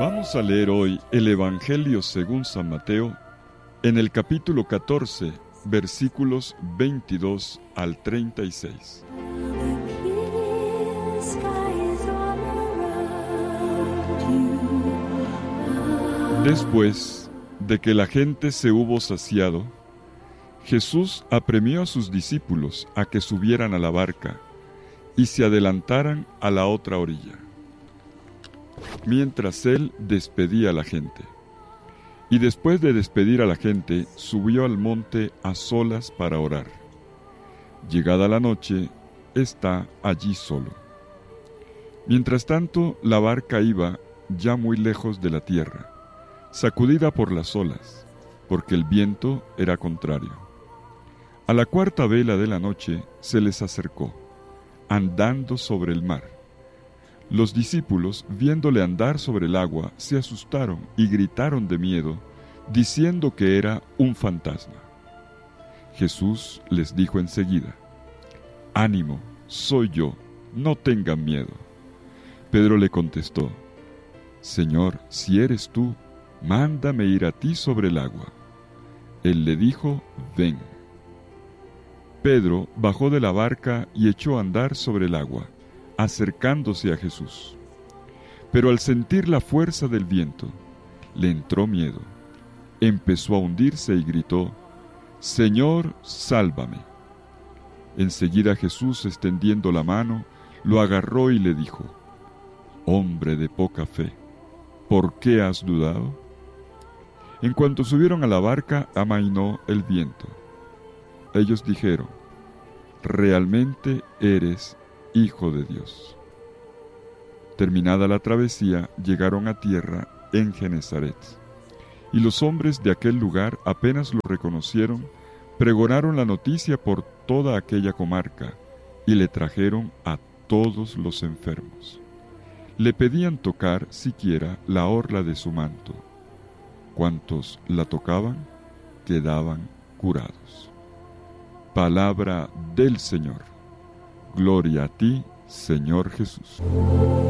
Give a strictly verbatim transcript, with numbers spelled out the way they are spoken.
Vamos a leer hoy el Evangelio según San Mateo, en el capítulo catorce, versículos veintidós al treinta y seis. Después de que la gente se hubo saciado, Jesús apremió a sus discípulos a que subieran a la barca y se adelantaran a la otra orilla, mientras él despedía a la gente. Y después de despedir a la gente, subió al monte a solas para orar. Llegada la noche, está allí solo. Mientras tanto, la barca iba ya muy lejos de la tierra, sacudida por las olas, porque el viento era contrario. A la cuarta vela de la noche se les acercó, andando sobre el mar. Los discípulos, viéndole andar sobre el agua, se asustaron y gritaron de miedo, diciendo que era un fantasma. Jesús les dijo enseguida: «Ánimo, soy yo, no tengan miedo». Pedro le contestó: «Señor, si eres tú, mándame ir a ti sobre el agua». Él le dijo: «Ven». Pedro bajó de la barca y echó a andar sobre el agua, acercándose a Jesús. Pero al sentir la fuerza del viento, le entró miedo. Empezó a hundirse y gritó: «Señor, sálvame». Enseguida Jesús, extendiendo la mano, lo agarró y le dijo: «Hombre de poca fe, ¿por qué has dudado?». En cuanto subieron a la barca, amainó el viento. Ellos dijeron: «Realmente eres Hijo de Dios». Terminada la travesía, llegaron a tierra en Genesaret. Y los hombres de aquel lugar, apenas lo reconocieron, pregonaron la noticia por toda aquella comarca y le trajeron a todos los enfermos. Le pedían tocar siquiera la orla de su manto. Cuantos la tocaban, quedaban curados. Palabra del Señor. Gloria a ti, Señor Jesús.